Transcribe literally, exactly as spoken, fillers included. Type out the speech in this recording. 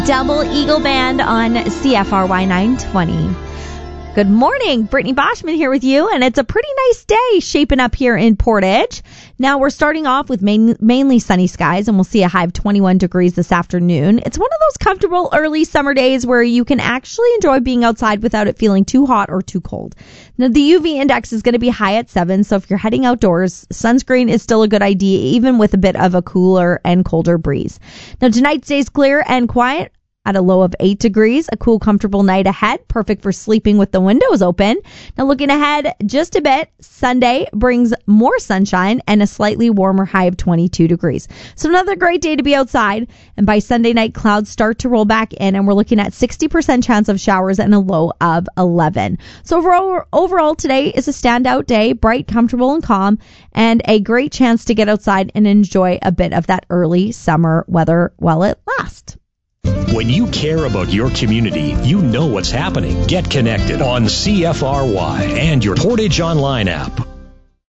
Double Eagle Band on C F R Y nine twenty. Good morning, Brittany Boschman here with you, and it's a pretty nice day shaping up here in Portage. Now we're starting off with main, mainly sunny skies, and we'll see a high of twenty-one degrees this afternoon. It's one of those comfortable early summer days where you can actually enjoy being outside without it feeling too hot or too cold. Now the U V index is going to be high at seven, so if you're heading outdoors, sunscreen is still a good idea, even with a bit of a cooler and colder breeze. Now tonight stays clear and quiet at a low of eight degrees, a cool, comfortable night ahead, perfect for sleeping with the windows open. Now looking ahead just a bit, Sunday brings more sunshine and a slightly warmer high of twenty-two degrees. So another great day to be outside, and by Sunday night, clouds start to roll back in, and we're looking at sixty percent chance of showers and a low of eleven. So overall, overall today is a standout day, bright, comfortable, and calm, and a great chance to get outside and enjoy a bit of that early summer weather while it lasts. When you care about your community, you know what's happening. Get connected on C F R Y and your Portage Online app.